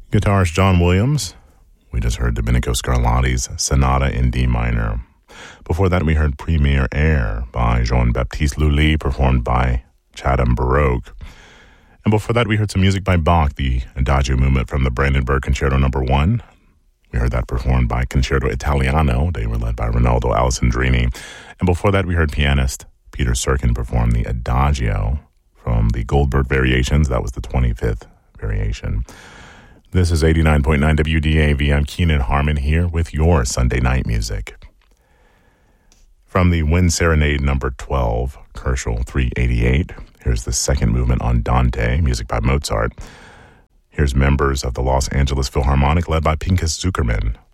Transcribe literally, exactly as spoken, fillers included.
Guitarist John Williams. We just heard Domenico Scarlatti's Sonata in D minor. Before that, we heard Premier Air by Jean-Baptiste Lully, performed by Chatham Baroque. And before that, we heard some music by Bach, the Adagio movement from the Brandenburg Concerto Number One. We heard that performed by Concerto Italiano. They were led by Rinaldo Alessandrini. And before that, we heard pianist Peter Serkin perform the Adagio from the Goldberg Variations. That was the twenty-fifth variation. This is eighty-nine point nine W D A V. I'm Keenan Harmon here with your Sunday night music. From the Wind Serenade number twelve, Herschel three eighty-eight, here's the second movement on Dante, music by Mozart. Here's members of the Los Angeles Philharmonic led by Pinchas Zukerman.